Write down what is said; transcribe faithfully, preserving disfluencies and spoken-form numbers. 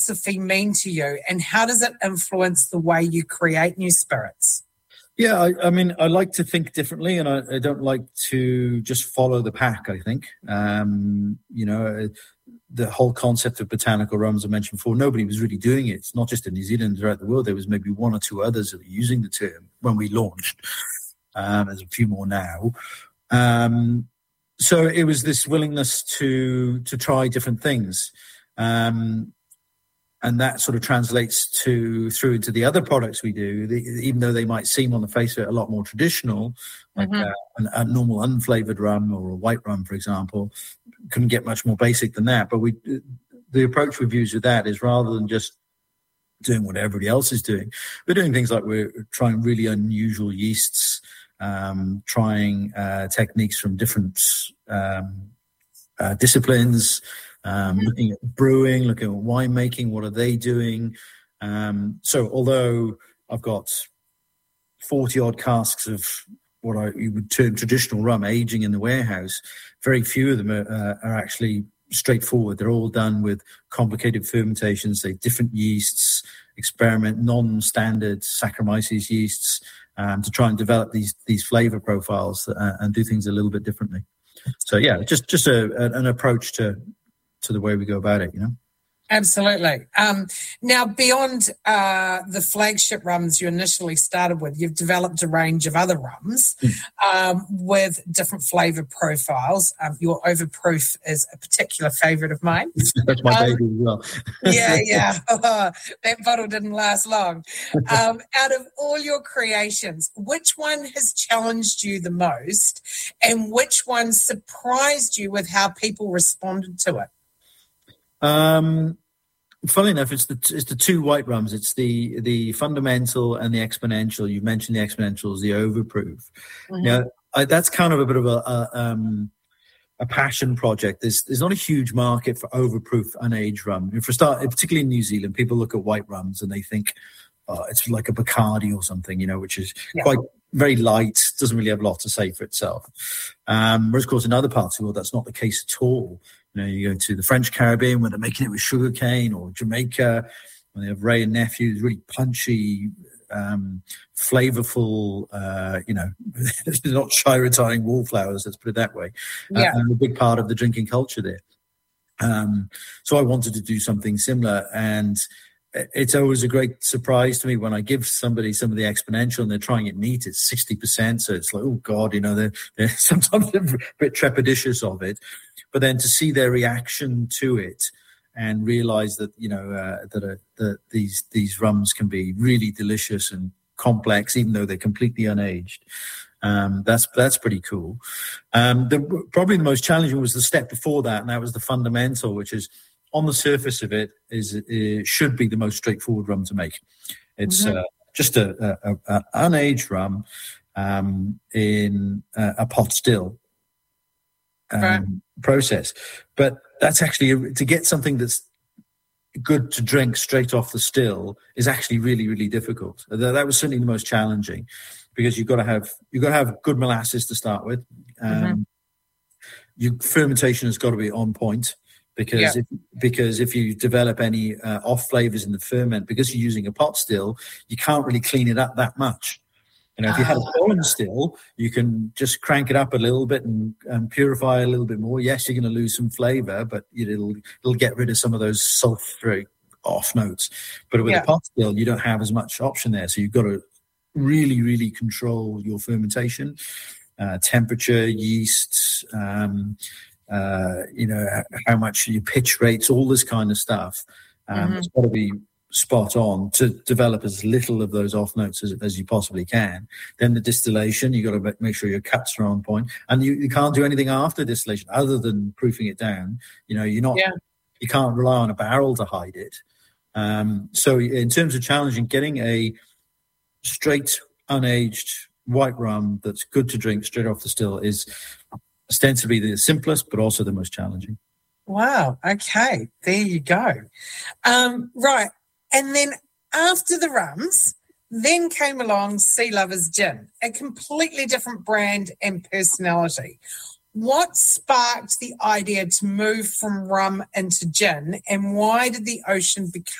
philosophy mean to you, and how does it influence the way you create new spirits? Yeah, I, I mean, I like to think differently, and I, I don't like to just follow the pack, I think. Um, you know, the whole concept of botanical rums I mentioned before, nobody was really doing it. It's not just in New Zealand, throughout the world. There was maybe one or two others that were using the term when we launched. Um, there's a few more now. Um, so it was this willingness to to try different things. Um, and that sort of translates to through into the other products we do, the, even though they might seem on the face of it a lot more traditional, like mm-hmm. uh, an, a normal unflavored rum or a white rum, for example, couldn't get much more basic than that. But we, the approach we've used with that is rather than just doing what everybody else is doing, we're doing things like we're trying really unusual yeasts, um, trying uh, techniques from different um, uh, disciplines, Um, mm-hmm. looking at brewing, looking at winemaking, what are they doing? Um, so although I've got forty-odd casks of what I you would term traditional rum aging in the warehouse, very few of them are, uh, are actually straightforward. They're all done with complicated fermentations, say different yeasts, experiment non-standard Saccharomyces yeasts um, to try and develop these these flavour profiles uh, and do things a little bit differently. So yeah, just just a, a, an approach to to the way we go about it, you know? Absolutely. Um, now, beyond uh, the flagship rums you initially started with, you've developed a range of other rums mm. um, with different flavour profiles. Um, your Overproof is a particular favourite of mine. That's my um, baby as well. yeah, yeah. That bottle didn't last long. Um, out of all your creations, which one has challenged you the most, and which one surprised you with how people responded to it? Um, funnily enough, it's the it's the two white rums. It's the the fundamental and the exponential. You mentioned the exponential is the Overproof. Mm-hmm. Now, I, that's kind of a bit of a, a um a passion project. There's there's not a huge market for Overproof unaged rum. And for start, particularly in New Zealand, people look at white rums and they think oh, it's like a Bacardi or something, you know, which is yeah. quite very light, doesn't really have a lot to say for itself. Um, whereas, of course, in other parts of the world, that's not the case at all. You know, you go to the French Caribbean where they're making it with sugarcane, or Jamaica when they have Ray and Nephew, really punchy, um, flavorful, uh, you know, not shy retiring wallflowers, let's put it that way. Yeah. Uh, and a big part of the drinking culture there. Um, so I wanted to do something similar, and it's always a great surprise to me when I give somebody some of the exponential and they're trying it neat. It's sixty percent. So it's like, oh God, you know, they're, they're sometimes they're a bit trepidatious of it. But then to see their reaction to it and realize that, you know, uh, that, uh, that these, these rums can be really delicious and complex, even though they're completely unaged. Um, that's, that's pretty cool. Um, the, probably the most challenging was the step before that. And that was the fundamental, which is, on the surface of it, is it should be the most straightforward rum to make. It's mm-hmm. uh, just a, a, a unaged rum um, in a, a pot still um, right. process. But that's actually, to get something that's good to drink straight off the still is actually really, really difficult. That, that was certainly the most challenging, because you've got to have you've got to have good molasses to start with. Um, mm-hmm. Your fermentation has got to be on point. Because yeah. if, because if you develop any uh, off flavors in the ferment, because you're using a pot still, you can't really clean it up that much. You know, if you had a pollen still, you can just crank it up a little bit and, and purify a little bit more. Yes, you're going to lose some flavor, but it'll it'll get rid of some of those sulfuric off notes. But with yeah. a pot still, you don't have as much option there. So you've got to really, really control your fermentation, uh, temperature, yeast, um, Uh, you know, how much your pitch rates, all this kind of stuff. Um, mm-hmm. It's got to be spot on to develop as little of those off notes as, as you possibly can. Then the distillation, you got to make sure your cuts are on point, and you, you can't do anything after distillation other than proofing it down. You know, you're not, yeah. you can't rely on a barrel to hide it. Um, so in terms of challenging, getting a straight unaged white rum that's good to drink straight off the still is ostensibly the simplest, but also the most challenging. Wow. Okay. There you go. Um, right. And then after the rums, then came along Sea Lovers Gin, a completely different brand and personality. What sparked the idea to move from rum into gin, and why did the ocean become